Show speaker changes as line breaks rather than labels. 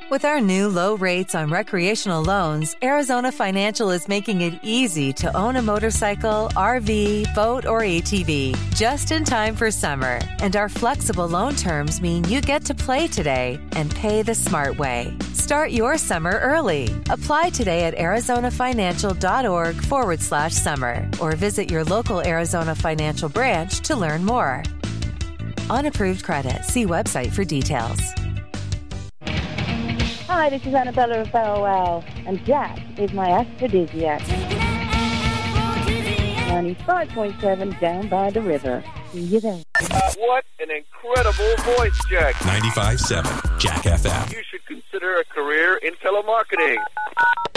With our new low rates on recreational loans, Arizona Financial is making it easy to own a motorcycle, RV, boat, or ATV just in time for summer. And our flexible loan terms mean you get to play today and pay the smart way. Start your summer early. Apply today at arizonafinancial.org/summer or visit your local Arizona Financial branch to learn more. Unapproved credit. See website for details.
Hi, this is Annabella of Bow Wow, and Jack is my aphrodisiac. 95.7 down by the river. See you there.
What an incredible voice, Jack.
95.7 Jack FM.
You should consider a career in telemarketing.